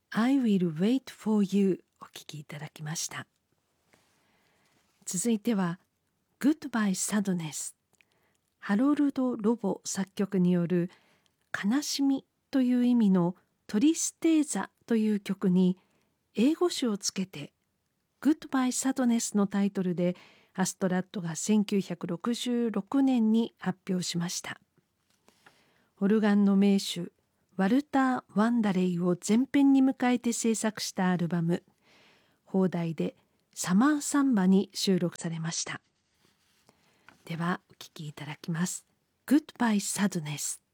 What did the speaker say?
I will wait for you お聴きいただきました。続いては Goodbye Sadness、 ハロルド・ロボ作曲による悲しみという意味のトリステーザという曲に英語詞をつけて Goodbye Sadness のタイトルでアストラッドが1966年に発表しました。オルガンの名手ワルター・ワンダレイを前編に迎えて制作したアルバム放題でサマーサンバに収録されました。ではお聴きいただきます。 Goodbye Sadness。